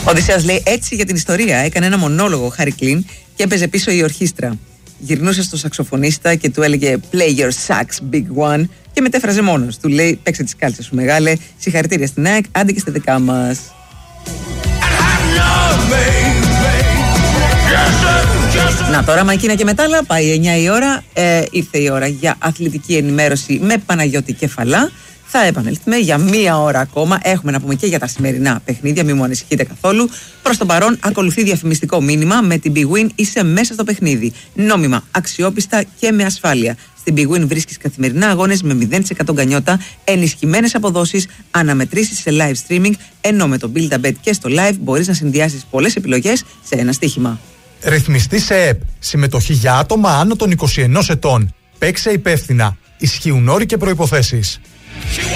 Ο Οδυσσέας λέει έτσι για την ιστορία. Έκανε ένα μονόλογο ο Χάρι Κλίν και έπαιζε πίσω η ορχήστρα. Γυρνούσε στο σαξοφωνίστα και του έλεγε Play your sax, big one. Και μετέφραζε μόνος. Του λέει παίξε τις κάλτσες σου μεγάλε. Συγχαρητήρια στην ΑΕΚ, άντε και στα δικά μας. Να τώρα Μαϊκίνα και Μετάλλα, πάει 9 η ώρα. Ήρθε η ώρα για αθλητική ενημέρωση με Παναγιώτη Κεφαλά. Θα επανέλθουμε για μία ώρα ακόμα. Έχουμε να πούμε και για τα σημερινά παιχνίδια, μην μου ανησυχείτε καθόλου. Προς το παρόν, ακολουθεί διαφημιστικό μήνυμα. Με την Big Win είσαι μέσα στο παιχνίδι. Νόμιμα, αξιόπιστα και με ασφάλεια. Στην Big Win βρίσκεις καθημερινά αγώνες με 0% γκανιότα, ενισχυμένες αποδόσεις, αναμετρήσεις σε live streaming. Ενώ με το Build a Bet και στο live μπορείς να συνδυάσεις πολλές επιλογές σε ένα στοίχημα. Ρυθμιστή σε ΕΠ. Συμμετοχή για άτομα άνω των 21 ετών. Παίξε υπεύθυνα. Ισχύουν όροι και προϋποθέσεις.